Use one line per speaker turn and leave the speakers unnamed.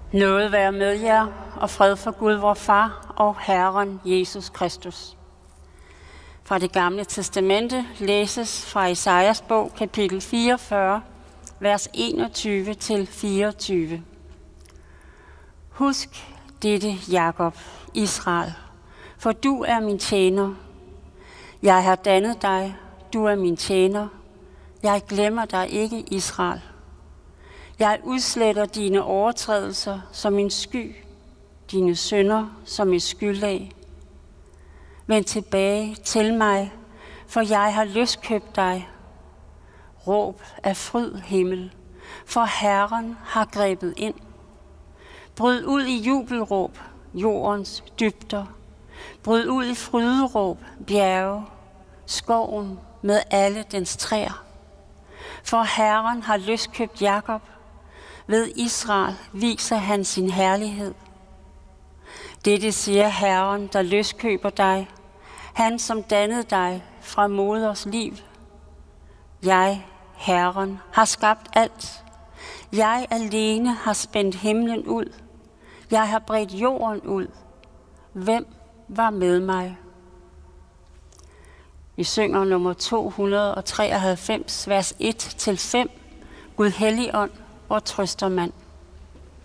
Nåde være med jer, og fred for Gud, vor Far og Herren Jesus Kristus. Fra det gamle testamente læses fra Esajas bog, kapitel 44, vers 21-24. Husk dette, Jakob, Israel, for du er min tjener. Jeg har dannet dig, du er min tjener. Jeg glemmer dig ikke, Israel. Jeg udsletter dine overtrædelser som en sky, dine synder som et skylag. Vend tilbage til mig, for jeg har løskøbt dig. Råb af fryd, himmel, for Herren har grebet ind. Bryd ud i jubelråb, jordens dybder. Bryd ud i fryderåb, bjerge, skoven med alle dens træer. For Herren har løskøbt Jakob. Ved Israel viser han sin herlighed. Dette siger Herren, der løskøber dig, han som dannede dig fra moders liv. Jeg, Herren, har skabt alt. Jeg alene har spændt himlen ud. Jeg har bredt jorden ud. Hvem var med mig? Vi synger nummer 293, vers 1-5. Gud Helligånd, vor trøstermand.